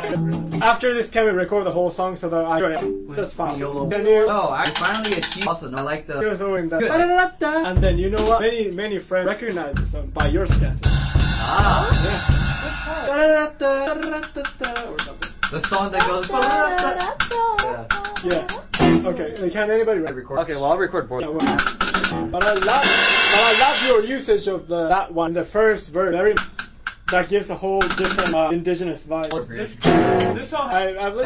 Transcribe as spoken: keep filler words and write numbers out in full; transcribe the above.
After this, can we record the whole song so that I... That's fine. Can you... Oh, I finally achieved also. No, I like the... And then you know what? Many, many friends recognize the song by your sketches. Ah. Yeah. The song that goes... Yeah. Yeah. Okay, can anybody record? Okay, well, I'll record both. Yeah, well, but I love, but I love your usage of the that one, the first verse. Very, that gives a whole different uh, indigenous vibe. This song, I, I've listened